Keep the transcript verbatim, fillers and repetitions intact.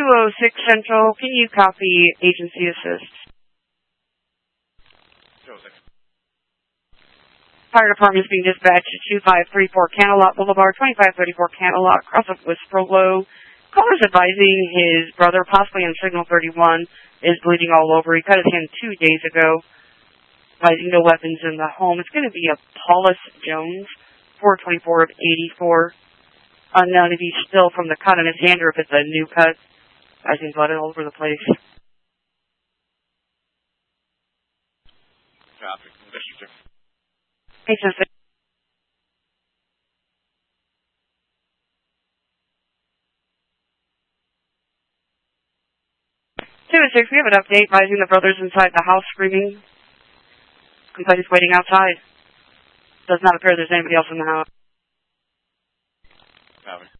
oh six Central, can you copy agency assist? two oh six. Fire department is being dispatched to two five three four Canterlot Boulevard, twenty-five thirty-four Canterlot, cross up with Spurlow. Caller's advising his brother, possibly on signal thirty-one, is bleeding all over. He cut his hand two days ago. Advising no weapons in the home. It's going to be a Paulus Jones, four twenty-four of eighty-four. Unknown if he's still from the cut on his hand or if it's a new cut. I think blood all over the place. Copy. District. Hey, Sensei. two oh six, we have an update advising the brothers inside the house screaming. Complaint is waiting outside. Does not appear there's anybody else in the house. Copy.